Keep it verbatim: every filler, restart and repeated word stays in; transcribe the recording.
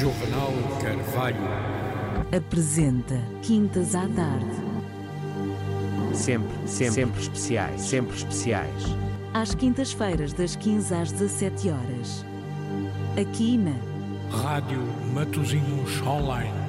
Jornal Carvalho apresenta Quintas à Tarde. Sempre, sempre, sempre especiais, sempre especiais. Às quintas-feiras, das quinze às dezassete horas. Aqui na Rádio Matosinhos Online.